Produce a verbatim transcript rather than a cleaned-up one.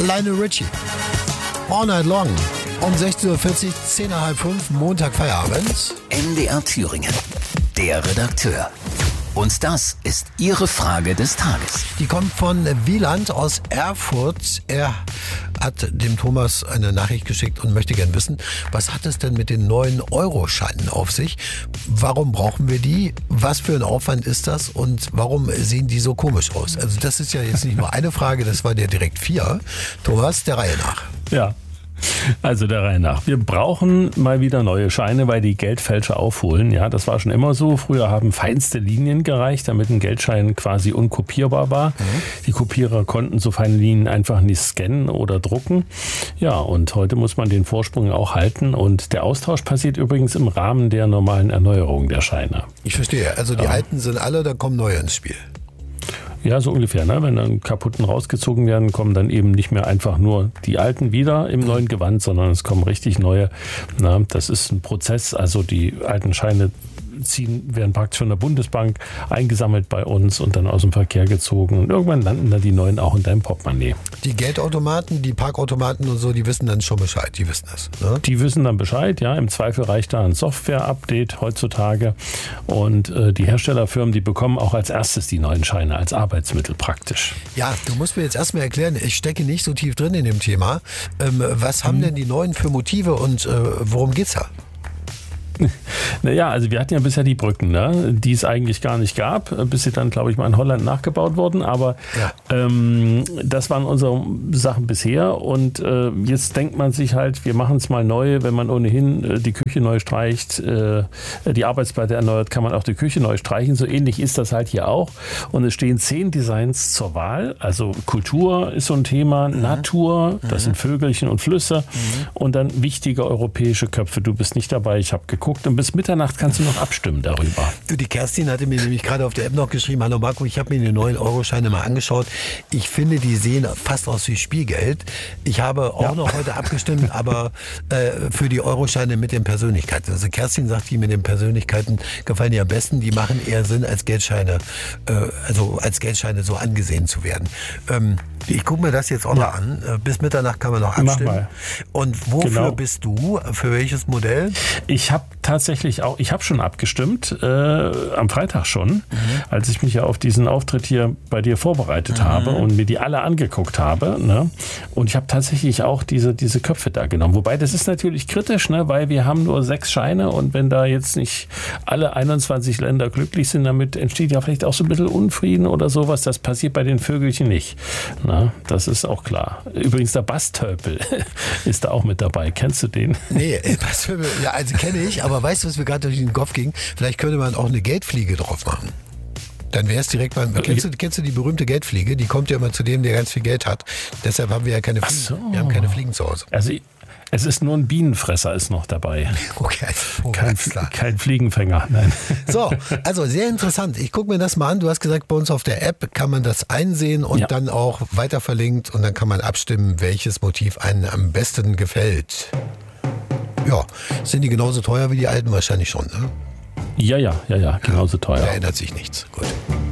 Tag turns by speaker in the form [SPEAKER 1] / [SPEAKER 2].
[SPEAKER 1] Lionel Richie. All Night Long. Um sechzehn Uhr vierzig, zehn nach halb fünf, Montag Feierabend.
[SPEAKER 2] M D R Thüringen, der Redakteur. Und das ist Ihre Frage des Tages.
[SPEAKER 1] Die kommt von Wieland aus Erfurt. Er hat dem Thomas eine Nachricht geschickt und möchte gern wissen, was hat es denn mit den neuen Euroscheinen auf sich? Warum brauchen wir die? Was für ein Aufwand ist das? Und warum sehen die so komisch aus? Also das ist ja jetzt nicht nur eine Frage, das war ja direkt vier. Thomas, der Reihe nach.
[SPEAKER 3] Ja. Also der Reihe nach. Wir brauchen mal wieder neue Scheine, weil die Geldfälscher aufholen. Ja, das war schon immer so. Früher haben feinste Linien gereicht, damit ein Geldschein quasi unkopierbar war. Mhm. Die Kopierer konnten so feine Linien einfach nicht scannen oder drucken. Ja, und heute muss man den Vorsprung auch halten. Und der Austausch passiert übrigens im Rahmen der normalen Erneuerung der Scheine.
[SPEAKER 1] Ich verstehe. Also die ja. alten sind alle, da kommen neue ins Spiel.
[SPEAKER 3] Ja, so ungefähr. Ne? Wenn dann kaputten rausgezogen werden, kommen dann eben nicht mehr einfach nur die alten wieder im neuen Gewand, sondern es kommen richtig neue. Na, das ist ein Prozess. Also die alten Scheine ziehen, werden praktisch von der Bundesbank eingesammelt bei uns und dann aus dem Verkehr gezogen. Und irgendwann landen dann die neuen auch in deinem Portemonnaie.
[SPEAKER 1] Die Geldautomaten, die Parkautomaten und so, die wissen dann schon Bescheid. Die wissen das. Ne?
[SPEAKER 3] Die wissen dann Bescheid, ja. Im Zweifel reicht da ein Software-Update heutzutage. Und äh, die Herstellerfirmen, die bekommen auch als erstes die neuen Scheine als Arbeitsmittel praktisch.
[SPEAKER 1] Ja, du musst mir jetzt erstmal erklären, ich stecke nicht so tief drin in dem Thema. Ähm, was haben hm. denn die neuen für Motive und äh, worum geht's da?
[SPEAKER 3] Naja, also wir hatten ja bisher die Brücken, ne? Die es eigentlich gar nicht gab, bis sie dann, glaube ich, mal in Holland nachgebaut wurden. Aber ja. ähm, das waren unsere Sachen bisher. Und äh, jetzt denkt man sich halt, wir machen es mal neu. Wenn man ohnehin äh, die Küche neu streicht, äh, die Arbeitsplatte erneuert, kann man auch die Küche neu streichen. So ähnlich ist das halt hier auch. Und es stehen zehn Designs zur Wahl. Also Kultur ist so ein Thema, mhm. Natur, das mhm. sind Vögelchen und Flüsse. Mhm. Und dann wichtige europäische Köpfe. Du bist nicht dabei, ich habe geguckt. Und bis Mitternacht kannst du noch abstimmen darüber.
[SPEAKER 1] Du, die Kerstin hatte mir nämlich gerade auf der App noch geschrieben, hallo Marco, ich habe mir die neuen Euroscheine mal angeschaut. Ich finde, die sehen fast aus wie Spielgeld. Ich habe auch ja. noch heute abgestimmt, aber äh, für die Euroscheine mit den Persönlichkeiten. Also Kerstin sagt, die mit den Persönlichkeiten gefallen ihr am besten. Die machen eher Sinn, als Geldscheine, äh, also als Geldscheine so angesehen zu werden. Ähm, ich gucke mir das jetzt auch ja. noch an. Bis Mitternacht kann man noch abstimmen. Und wofür genau. bist du? Für welches Modell?
[SPEAKER 3] Ich habe tatsächlich auch, ich habe schon abgestimmt, äh, am Freitag schon, mhm. als ich mich ja auf diesen Auftritt hier bei dir vorbereitet mhm. habe und mir die alle angeguckt habe. Ne? Und ich habe tatsächlich auch diese, diese Köpfe da genommen. Wobei, das ist natürlich kritisch, ne? Weil wir haben nur sechs Scheine und wenn da jetzt nicht alle einundzwanzig Länder glücklich sind, damit entsteht ja vielleicht auch so ein bisschen Unfrieden oder sowas. Das passiert bei den Vögelchen nicht. Na, das ist auch klar. Übrigens, der Bastölpel ist da auch mit dabei. Kennst du den?
[SPEAKER 1] Nee, Bastölpel, ja, also kenne ich, aber weißt du, was mir gerade durch den Kopf ging? Vielleicht könnte man auch eine Geldfliege drauf machen. Dann wäre es direkt mal. Kennst du, kennst du die berühmte Geldfliege? Die kommt ja immer zu dem, der ganz viel Geld hat. Deshalb haben wir ja keine Fliegen. So. Wir haben keine Fliegen zu Hause.
[SPEAKER 3] Also es ist nur ein Bienenfresser ist noch dabei.
[SPEAKER 1] Okay, oh,
[SPEAKER 3] kein, kein Fliegenfänger, nein.
[SPEAKER 1] So, also sehr interessant. Ich gucke mir das mal an. Du hast gesagt, bei uns auf der App kann man das einsehen und ja. dann auch weiter verlinkt und dann kann man abstimmen, welches Motiv einem am besten gefällt. Ja, sind die genauso teuer wie die alten wahrscheinlich schon, ne?
[SPEAKER 3] Ja, ja, ja, ja, genauso teuer.
[SPEAKER 1] Da ändert sich nichts. Gut.